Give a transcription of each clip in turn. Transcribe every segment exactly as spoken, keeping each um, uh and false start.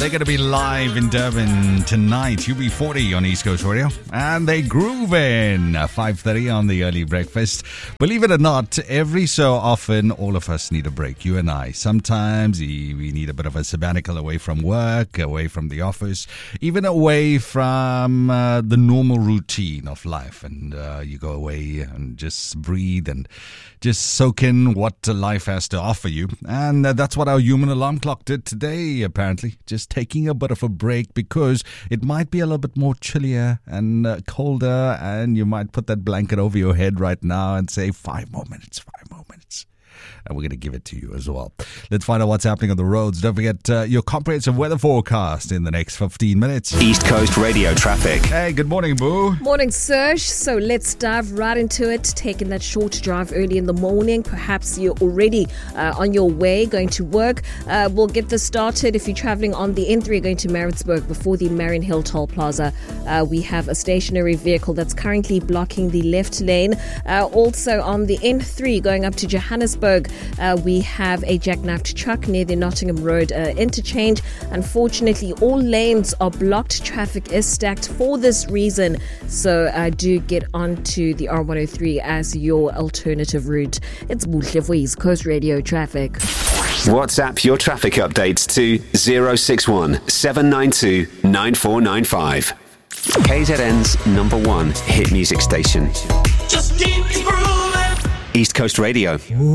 They're going to be live in Durban tonight, U B forty on East Coast Radio. And they groove in five thirty on the early breakfast. Believe it or not, every so often, all of us need a break, you and I. Sometimes we need a bit of a sabbatical away from work, away from the office, even away from uh, the normal routine of life. And uh, you go away and just breathe and just soak in what life has to offer you. And uh, that's what our human alarm clock did today, apparently. Just taking a bit of a break because it might be a little bit more chillier and uh, colder, and you might put that blanket over your head right now and say, five more minutes, five more minutes. And we're going to give it to you as well. Let's find out what's happening on the roads. Don't forget uh, your comprehensive weather forecast in the next fifteen minutes. East Coast Radio traffic. Hey, good morning, Boo. Morning, Serge. So let's dive right into it. Taking that short drive early in the morning. Perhaps you're already uh, on your way going to work. Uh, we'll get this started. If you're traveling on the N three going to Maritzburg before the Marion Hill Toll Plaza, uh, we have a stationary vehicle that's currently blocking the left lane. Uh, also on the N three going up to Johannesburg, Uh, we have a jackknifed truck near the Nottingham Road uh, interchange. Unfortunately, all lanes are blocked. Traffic is stacked for this reason. So uh, do get onto the R one oh three as your alternative route. It's Buhle for East Coast Radio traffic. WhatsApp your traffic updates to zero six one seven nine two nine four nine five. K Z N's number one hit music station. Just keep it grooving. East Coast Radio.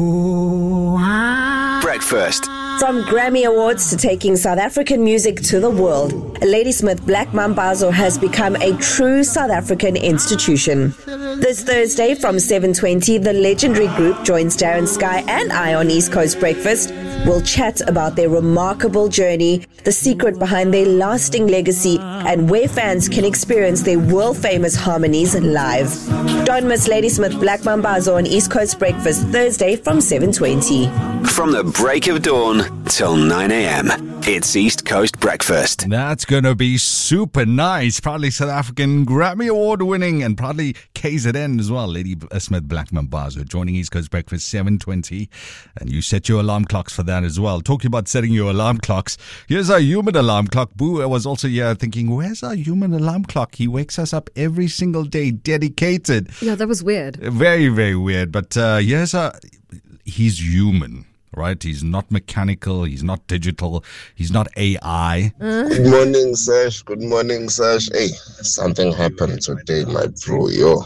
Ooh, ah. Breakfast. From Grammy Awards to taking South African music to the world, Ladysmith Black Mambazo has become a true South African institution. This Thursday from seven twenty, the legendary group joins Darren Sky and I on East Coast Breakfast. We'll chat about their remarkable journey, the secret behind their lasting legacy, and where fans can experience their world-famous harmonies live. Don't miss Ladysmith Black Mambazo on East Coast Breakfast Thursday from seven twenty. From the break of dawn till nine a.m. It's East Coast Breakfast. That's going to be super nice. Proudly South African Grammy Award winning and proudly K Z N as well. Lady Smith Black Mambazo joining East Coast Breakfast seven twenty. And you set your alarm clocks for that as well. Talking about setting your alarm clocks, here's our human alarm clock. Boo was also here thinking, where's our human alarm clock? He wakes us up every single day, dedicated. Yeah, that was weird. Very, very weird. But uh, here's our, he's human. Right? He's not mechanical. He's not digital. He's not A I. Good morning, Sash. Good morning, Sash. Hey, something happened today, my bro. Yo,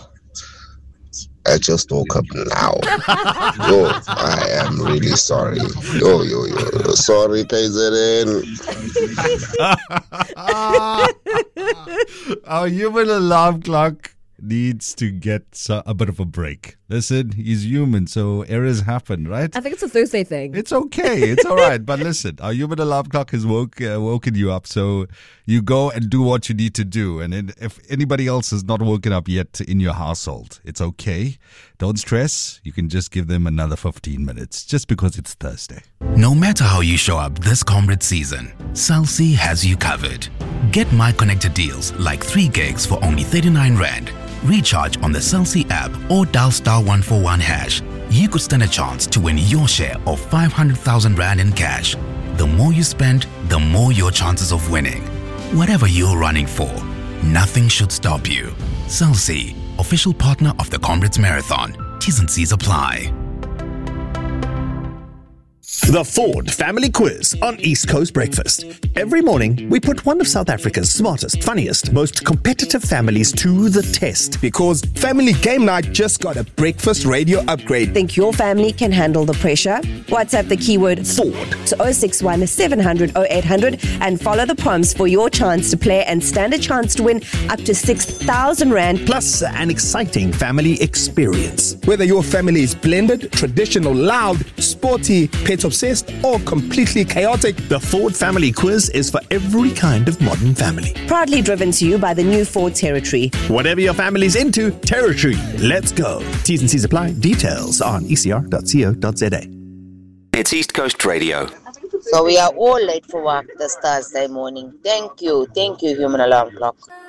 I just woke up now. Yo, I am really sorry. Yo, yo, yo. Sorry, K Z N. Our human alarm clock needs to get a bit of a break. Listen, he's human, so errors happen, right? I think it's a Thursday thing. It's okay. It's all right. But listen, our human alarm clock has woke, uh, woken you up, so you go and do what you need to do. And then if anybody else has not woken up yet in your household, it's okay. Don't stress. You can just give them another fifteen minutes just because it's Thursday. No matter how you show up this comrade season, Cell C has you covered. Get My Connected deals like three gigs for only thirty-nine rand. Recharge on the Cell C app or dial star one four one hash. You could stand a chance to win your share of five hundred thousand rand in cash. The more you spend, the more your chances of winning. Whatever you're running for, nothing should stop you. Cell C, official partner of the Comrades Marathon. T's and C's apply. The Ford Family Quiz on East Coast Breakfast. Every morning, we put one of South Africa's smartest, funniest, most competitive families to the test. Because Family Game Night just got a breakfast radio upgrade. Think your family can handle the pressure? WhatsApp the keyword Ford to oh six one seven hundred oh eight hundred and follow the prompts for your chance to play and stand a chance to win up to six thousand rand. Plus, an exciting family experience. Whether your family is blended, traditional, loud, sporty, pet obsessed, or completely chaotic, the Ford Family Quiz is for every kind of modern family. Proudly driven to you by the new Ford Territory. Whatever your family's into, Territory. Let's go. T's and C's apply. Details on e c r dot co dot z a. It's East Coast Radio. So we are all late for work this Thursday morning. Thank you. Thank you, Human Alarm Clock.